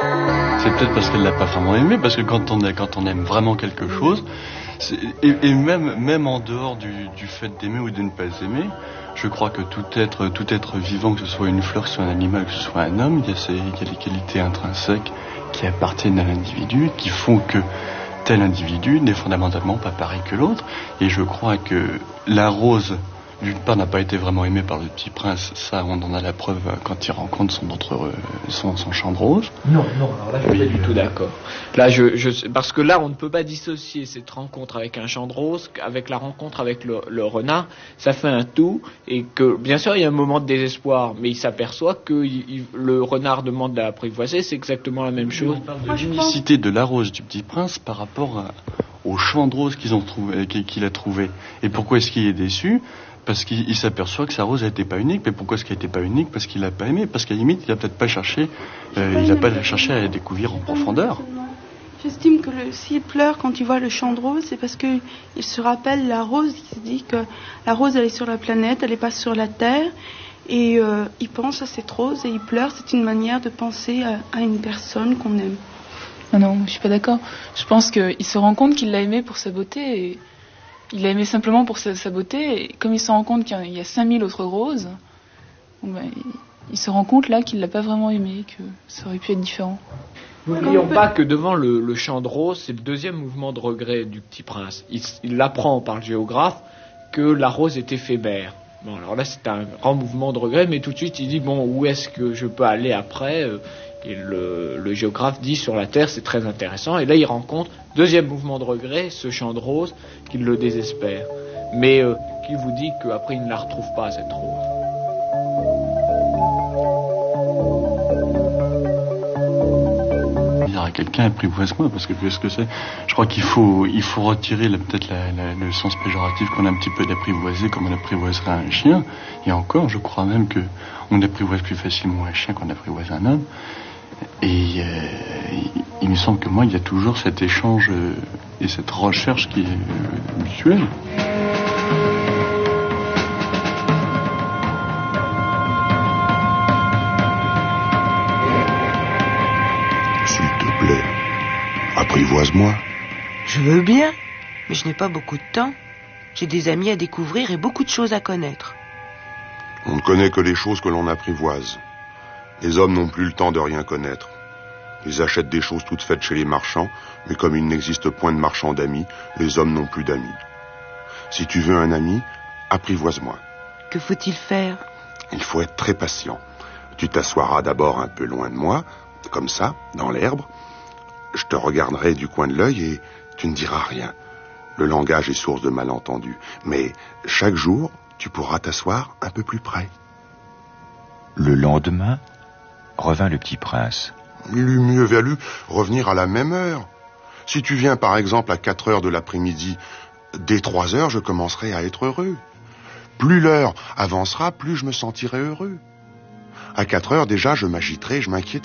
C'est peut-être parce qu'elle l'a pas vraiment aimé, parce que quand on aime vraiment quelque chose, et même en dehors du fait d'aimer ou de ne pas aimer, je crois que tout être vivant, que ce soit une fleur, que ce soit un animal, que ce soit un homme, il y a des qualités intrinsèques qui appartiennent à l'individu, qui font que tel individu n'est fondamentalement pas pareil que l'autre. Et je crois que la rose, d'une part, n'a pas été vraiment aimée par le Petit Prince. Ça, on en a la preuve quand il rencontre son champ de rose. Non, alors là, je suis pas du tout d'accord. Là, parce que là, on ne peut pas dissocier cette rencontre avec un champ de rose avec la rencontre avec le renard. Ça fait un tout, et que, bien sûr, il y a un moment de désespoir, mais il s'aperçoit que le renard demande à l'apprivoiser, c'est exactement la même chose. On parle de l'unicité de la rose du Petit Prince par rapport au champ de rose qu'il a trouvé. Et pourquoi est-ce qu'il est déçu ? Parce qu'il s'aperçoit que sa rose n'était pas unique. Mais pourquoi est-ce qu'elle n'était pas unique ? Parce qu'il l'a pas aimée. Parce qu'à la limite, il n'a peut-être pas cherché, à la découvrir en profondeur. J'estime que s'il pleure quand il voit le champ de rose, c'est parce qu'il se rappelle la rose. Il se dit que la rose, elle est sur la planète, elle n'est pas sur la terre. Et il pense à cette rose et il pleure. C'est une manière de penser à une personne qu'on aime. Non, je suis pas d'accord. Je pense qu'il se rend compte qu'il l'a aimée pour sa beauté. Et il l'a aimé simplement pour sa beauté, et comme il se rend compte qu'il y a 5000 autres roses, il se rend compte là qu'il l'a pas vraiment aimé, que ça aurait pu être différent. N'oublions pas que devant le champ de rose, c'est le deuxième mouvement de regret du Petit Prince. Il apprend par le géographe que la rose est éphémère. Bon, alors là, c'est un grand mouvement de regret, mais tout de suite, il dit, bon, où est-ce que je peux aller après ? Et le géographe dit, sur la Terre, c'est très intéressant. Et là, il rencontre, deuxième mouvement de regret, ce champ de rose qui le désespère. Mais qui vous dit qu'après, il ne la retrouve pas, cette rose. Dire à quelqu'un, apprivoise-moi, parce que qu'est-ce que c'est ? Je crois qu'il faut retirer peut-être le sens péjoratif qu'on a un petit peu d'apprivoiser, comme on apprivoiserait un chien. Et encore, je crois même que on apprivoise plus facilement un chien qu'on apprivoise un homme. Et il me semble que moi, il y a toujours cet échange et cette recherche qui est mutuelle. S'il te plaît, apprivoise-moi. Je veux bien, mais je n'ai pas beaucoup de temps. J'ai des amis à découvrir et beaucoup de choses à connaître. On ne connaît que les choses que l'on apprivoise. Les hommes n'ont plus le temps de rien connaître. Ils achètent des choses toutes faites chez les marchands, mais comme il n'existe point de marchands d'amis, les hommes n'ont plus d'amis. Si tu veux un ami, apprivoise-moi. Que faut-il faire ? Il faut être très patient. Tu t'assoiras d'abord un peu loin de moi, comme ça, dans l'herbe. Je te regarderai du coin de l'œil et tu ne diras rien. Le langage est source de malentendus, mais chaque jour, tu pourras t'asseoir un peu plus près. Le lendemain, revint le Petit Prince. Il eût mieux valu revenir à la même heure. Si tu viens par exemple à 4 heures de l'après-midi, dès 3 heures, je commencerai à être heureux. Plus l'heure avancera, plus je me sentirai heureux. À 4 heures déjà, je m'agiterai, je m'inquiéterai.